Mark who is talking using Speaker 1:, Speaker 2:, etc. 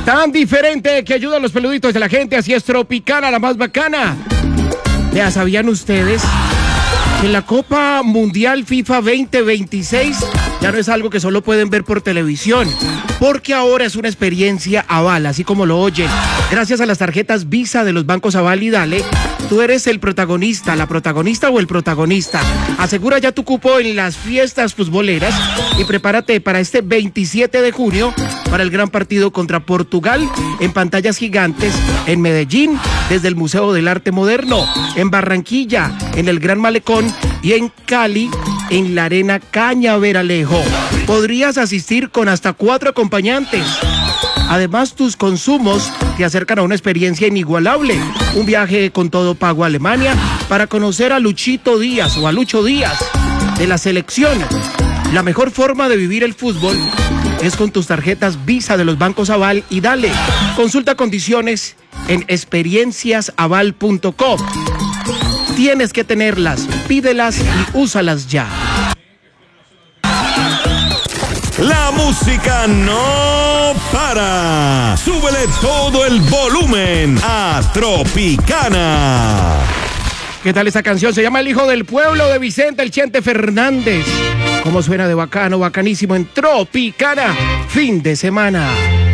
Speaker 1: Tan diferente que ayuda a los peluditos de la gente, así es Tropicana, la más bacana. Ya sabían ustedes que la Copa Mundial FIFA 2026 ya no es algo que solo pueden ver por televisión, porque ahora es una experiencia Aval, así como lo oyen. Gracias a las tarjetas Visa de los bancos Aval y Dale, tú eres el protagonista, la protagonista o el protagonista. Asegura ya tu cupo en las fiestas futboleras y prepárate para este 27 de junio para el gran partido contra Portugal en pantallas gigantes en Medellín, desde el Museo del Arte Moderno, en Barranquilla, en el Gran Malecón y en Cali, en la Arena Cañaveralejo. Podrías asistir con hasta 4 acompañantes. Además, tus consumos te acercan a una experiencia inigualable. Un viaje con todo pago a Alemania para conocer a Luchito Díaz o a Lucho Díaz de la selección. La mejor forma de vivir el fútbol es con tus tarjetas Visa de los bancos Aval y Dale. Consulta condiciones en experienciasaval.com. Tienes que tenerlas, pídelas y úsalas ya.
Speaker 2: La música no para. Súbele todo el volumen a Tropicana.
Speaker 1: ¿Qué tal esta canción? Se llama El Hijo del Pueblo de Vicente El Chente Fernández. ¿Cómo suena de bacano, bacanísimo en Tropicana? Fin de semana.